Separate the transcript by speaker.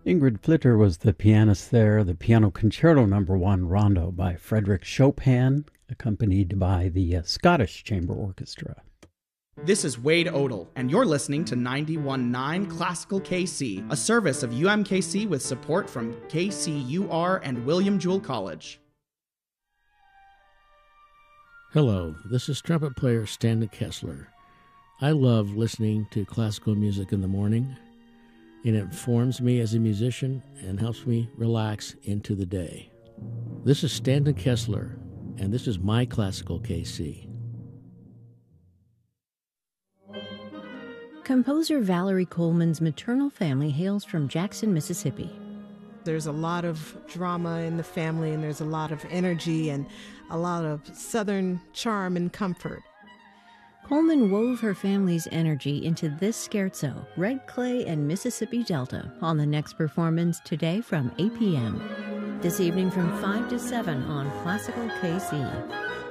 Speaker 1: Ingrid Flitter was the pianist there. The Piano Concerto No. 1 Rondo by Frédéric Chopin, accompanied by the Scottish Chamber Orchestra.
Speaker 2: This is Wade Odell, and you're listening to 91.9 Classical KC, a service of UMKC with support from KCUR and William Jewell College.
Speaker 3: Hello, this is trumpet player Stanley Kessler. I love listening to classical music in the morning. It informs me as a musician and helps me relax into the day. This is Stanton Kessler, and this is my Classical KC.
Speaker 4: Composer Valerie Coleman's maternal family hails from Jackson, Mississippi.
Speaker 5: There's a lot of drama in the family, and there's a lot of energy and a lot of Southern charm and comfort.
Speaker 4: Coleman wove her family's energy into this scherzo, Red Clay and Mississippi Delta, on the next performance today from 8 p.m. This evening from 5 to 7 on Classical KC.